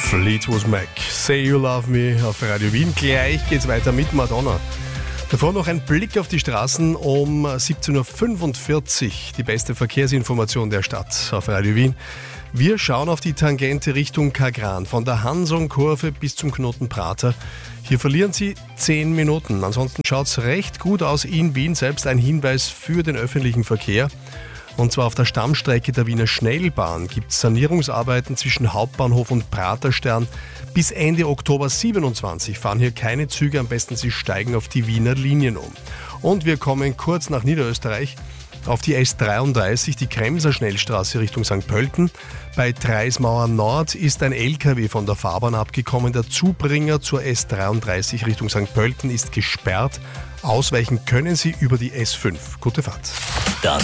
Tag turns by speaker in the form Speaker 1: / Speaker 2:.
Speaker 1: Fleetwood Mac, Say You Love Me auf Radio Wien. Gleich geht's weiter mit Madonna. Davor noch ein Blick auf die Straßen um 17.45 Uhr. Die beste Verkehrsinformation der Stadt auf Radio Wien. Wir schauen auf die Tangente Richtung Kagran, von der Hanson-Kurve bis zum Knoten Prater. Hier verlieren Sie 10 Minuten. Ansonsten schaut's recht gut aus in Wien. Selbst ein Hinweis für den öffentlichen Verkehr. Und zwar auf der Stammstrecke der Wiener Schnellbahn gibt es Sanierungsarbeiten zwischen Hauptbahnhof und Praterstern. Bis Ende Oktober 27 fahren hier keine Züge, am besten Sie steigen auf die Wiener Linien um. Und wir kommen kurz nach Niederösterreich auf die S33, die Kremser Schnellstraße Richtung St. Pölten. Bei Treismauer Nord ist ein LKW von der Fahrbahn abgekommen. Der Zubringer zur S33 Richtung St. Pölten ist gesperrt. Ausweichen können Sie über die S5. Gute Fahrt.
Speaker 2: Das